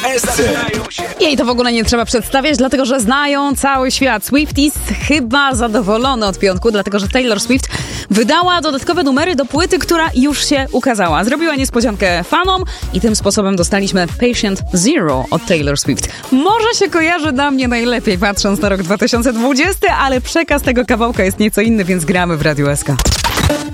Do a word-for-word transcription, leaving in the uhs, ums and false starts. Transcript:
S C. Jej to w ogóle nie trzeba przedstawiać, dlatego że znają cały świat. Swifties chyba zadowolony od piątku, dlatego że Taylor Swift wydała dodatkowe numery do płyty, która już się ukazała. Zrobiła niespodziankę fanom i tym sposobem dostaliśmy Patient Zero od Taylor Swift. Może się kojarzy dla mnie najlepiej patrząc na rok dwa tysiące dwudziesty, ale przekaz tego kawałka jest nieco inny, więc gramy w Radiu S K.